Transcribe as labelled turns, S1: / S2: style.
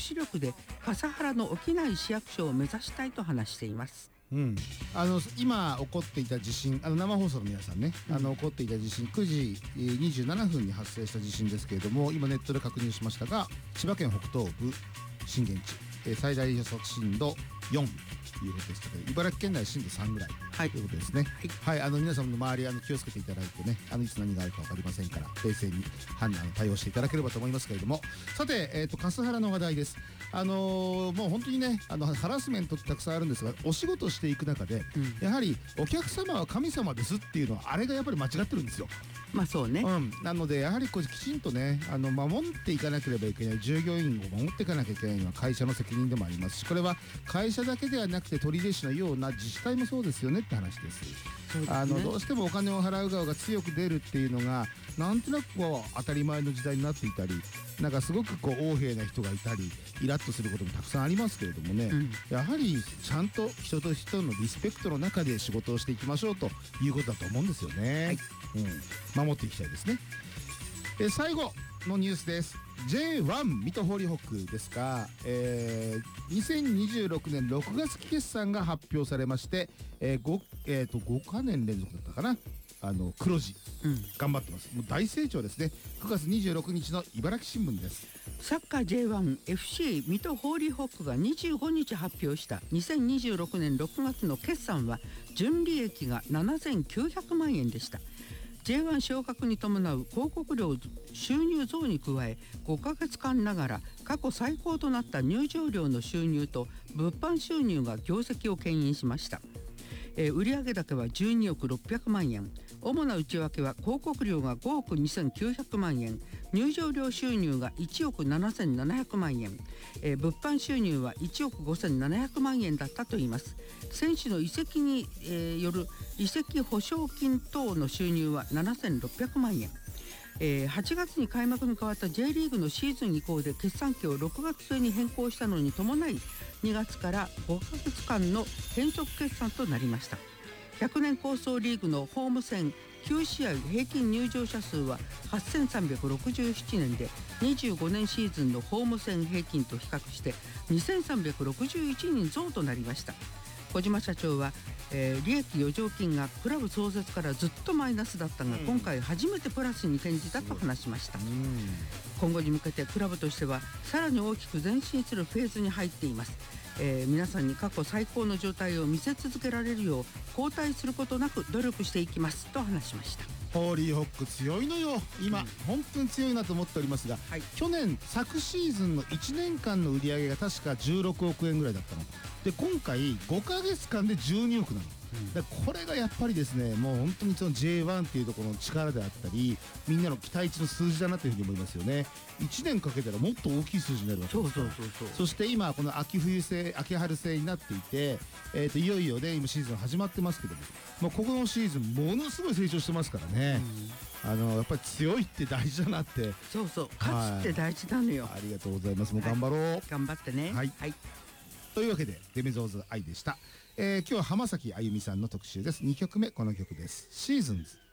S1: 子力で笠原の起きない市役所を目指したいと話しています。
S2: 今起こっていた地震、生放送の皆さんね、起こっていた地震9時27分に発生した地震ですけれども、今ネットで確認しましたが、千葉県北東部震源地、最大予測震度4ということでしたけど、茨城県内震度3ぐらい、ということですね。皆さんの周り気をつけていただいてね、いつ何があるか分かりませんから冷静に対応していただければと思いますけれども、さて、笠原の話題です。もう本当にね、ハラスメントってたくさんあるんですが、お仕事していく中で、やはりお客様は神様ですっていうのは、あれがやっぱり間違ってるんですよ。
S1: まあそうね、
S2: なのでやはりきちんとね守っていかなければいけない、従業員を守っていかなきゃいけないのは会社の責任でもありますし、これは会社だけではなくて取手市のような自治体もそうですよねって話です。どうしてもお金を払う側が強く出るっていうのがなんとなく当たり前の時代になっていたり、なんかすごく横柄な人がいたりイラッとすることもたくさんありますけれどもね、やはりちゃんと人と人のリスペクトの中で仕事をしていきましょうということだと思うんですよね。守っていきたいですね。最後のニュースです。 J1 水戸ホーリーホックですが、2026年6月期決算が発表されまして、5か年連続だったかな、黒字、頑張ってます。もう大成長ですね。9月26日の茨城新聞です。
S1: サッカー J1FC 水戸ホーリーホックが25日発表した2026年6月の決算は、純利益が7900万円でした。J1 昇格に伴う広告料収入増に加え、5ヶ月間ながら過去最高となった入場料の収入と物販収入が業績を牽引しました。売上高は12億600万円、主な内訳は広告料が5億2900万円、入場料収入が1億7700万円、物販収入は1億5700万円だったといいます。選手の移籍に、よる移籍保証金等の収入は7600万円。8月に開幕に変わった J リーグのシーズン移行で決算期を6月末に変更したのに伴い、2月から5ヶ月間の変則決算となりました。100年構想リーグのホーム戦9試合平均入場者数は8367年で、25年シーズンのホーム戦平均と比較して2361人増となりました。小島社長は、利益余剰金がクラブ創設からずっとマイナスだったが、今回初めてプラスに転じたと話しました。今後に向けてクラブとしてはさらに大きく前進するフェーズに入っています。皆さんに過去最高の状態を見せ続けられるよう後退することなく努力していきますと話しました。
S2: ホーリーホック強いのよ今、本当に強いなと思っておりますが、昨シーズンの1年間の売り上げが確か16億円ぐらいだったので、今回5ヶ月間で12億なの。これがやっぱりですね、もう本当にその J1 っていうところの力であったり、みんなの期待値の数字だなというふうに思いますよね。1年かけたらもっと大きい数字になるわけですから。そして今この秋春制になっていて、いよいよね今シーズン始まってますけども、ここのシーズンものすごい成長してますからね。やっぱり強いって大事だなって。
S1: 勝つって大事なのよ。
S2: ありがとうございます。もう頑張ろう。
S1: 頑張ってね。
S2: というわけでデメゾーズ愛でした。今日は浜崎あゆみさんの特集です。2曲目この曲です。シーズンズ。